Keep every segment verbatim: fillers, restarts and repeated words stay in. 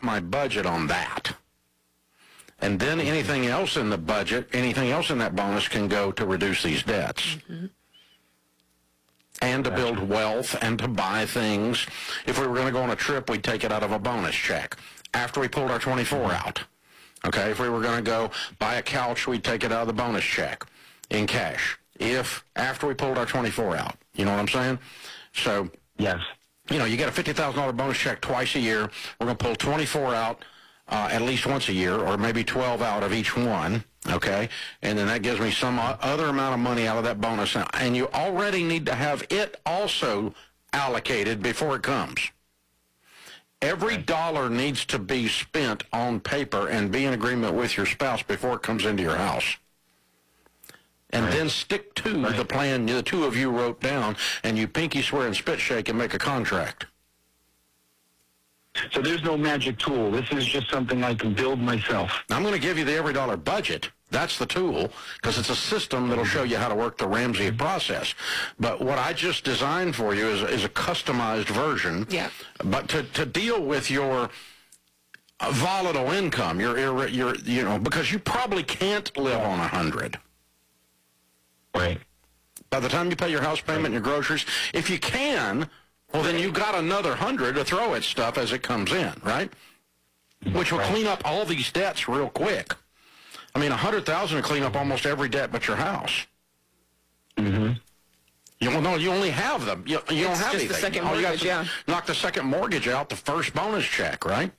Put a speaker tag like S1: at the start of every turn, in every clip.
S1: my budget on that. And then anything else in the budget, anything else in that bonus can go to reduce these debts. Mm-hmm. And to build wealth and to buy things. If we were going to go on a trip, we'd take it out of a bonus check after we pulled our twenty-four out. Okay, if we were going to go buy a couch, we'd take it out of the bonus check in cash. If after we pulled our twenty-four out, you know what I'm saying? So,
S2: yes.
S1: You know, you get a fifty thousand dollars bonus check twice a year. We're going to pull twenty-four out uh, at least once a year, or maybe twelve out of each one. Okay, and then that gives me some other amount of money out of that bonus, and you already need to have it also allocated before it comes. Every dollar needs to be spent on paper and be in agreement with your spouse before it comes into your house. And right. then stick to right. the plan the two of you wrote down, and you pinky swear and spit shake and make a contract.
S2: So there's no magic tool. This is just something I can build myself.
S1: I'm going to give you the every dollar budget. That's the tool, because it's a system that'll show you how to work the Ramsey process. But what I just designed for you is, is a customized version.
S3: Yeah.
S1: But to, to deal with your volatile income, your, your, your, you know, because you probably can't live on a hundred.
S2: Right.
S1: By the time you pay your house payment and your groceries, if you can, well, then you've got another hundred to throw at stuff as it comes in, right? Which will clean up all these debts real quick. I mean, a hundred thousand will clean up almost every debt but your house.
S2: Mm-hmm.
S1: You don't know. You only have them. You, you don't have
S3: just
S1: anything.
S3: The second
S1: All
S3: mortgage,
S1: you got
S3: yeah.
S1: Knock the second mortgage out, the first bonus check, right?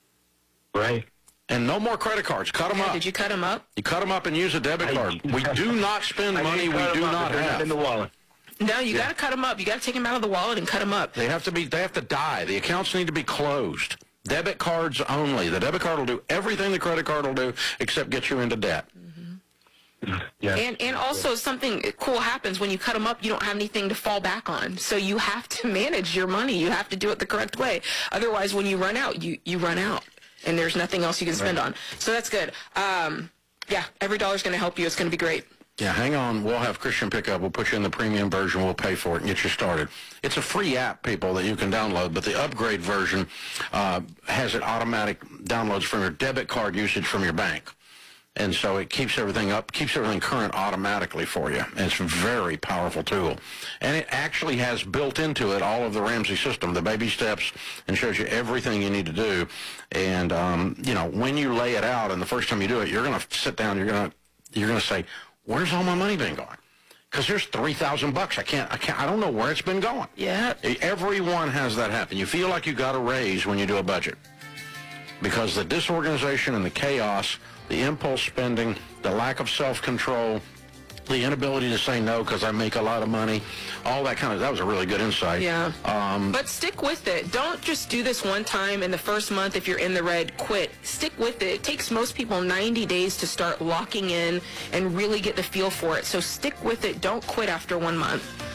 S2: Right.
S1: And no more credit cards. Cut them
S3: yeah,
S1: up.
S3: Did you cut them up?
S1: You cut them up and use a debit
S2: I,
S1: card. We do not spend money we do not have.
S2: In the wallet.
S3: No, you
S2: yeah.
S3: got to cut them up. You got to take them out of the wallet and cut them up.
S1: They have to be. They have to die. The accounts need to be closed. Debit cards only. The debit card will do everything the credit card will do except get you into debt.
S3: Mm-hmm.
S2: Yeah.
S3: And and also something cool happens when you cut them up. You don't have anything to fall back on. So you have to manage your money. You have to do it the correct way. Otherwise, when you run out, you, you run out. And there's nothing else you can spend right. on. So that's good. Um, yeah, every dollar's going to help you. It's going to be great.
S1: Yeah, hang on. We'll have Christian pick up. We'll put you in the premium version. We'll pay for it and get you started. It's a free app, people, that you can download, but the upgrade version uh, has it automatic downloads from your debit card usage from your bank. And so it keeps everything up, keeps everything current automatically for you. And it's a very powerful tool. And it actually has built into it all of the Ramsey system, the baby steps, and shows you everything you need to do. And, um, you know, when you lay it out and the first time you do it, you're going to sit down, you're going to you're going to say, where's all my money been going? Because there's three thousand bucks. I can't, I can't, I don't know where it's been going.
S3: Yeah.
S1: Everyone has that happen. You feel like you got a raise when you do a budget. Because the disorganization and the chaos, the impulse spending, the lack of self-control, the inability to say no because I make a lot of money, all that kind of, that was a really good insight.
S3: Yeah.
S1: Um,
S3: but stick with it. Don't just do this one time in the first month. If you're in the red, quit. Stick with it. It takes most people ninety days to start locking in and really get the feel for it. So stick with it. Don't quit after one month.